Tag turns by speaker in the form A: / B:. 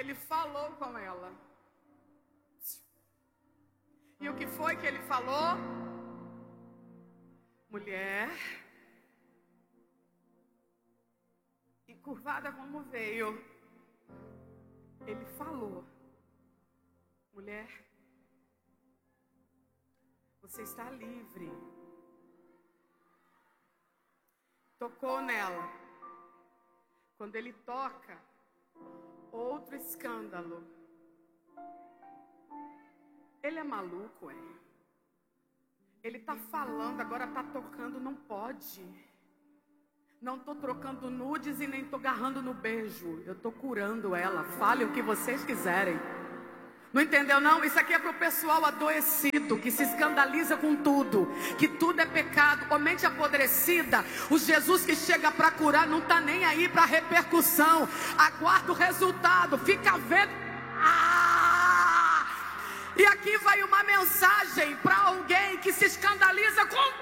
A: ele falou com ela. E o que foi que ele falou? Mulher, encurvada como veio, ele falou: mulher, você está livre. Tocou nela. Quando ele toca, outro escândalo. Ele é maluco, é? Ele está falando, agora está tocando, não pode. Não estou trocando nudes e nem estou agarrando no beijo. Eu estou curando ela. Fale o que vocês quiserem. Não entendeu não? Isso aqui é para o pessoal adoecido, que se escandaliza com tudo, que tudo é pecado, com mente apodrecida. O Jesus que chega para curar não está nem aí para repercussão. Aguarda o resultado, fica vendo. E aqui vai uma mensagem para alguém que se escandaliza com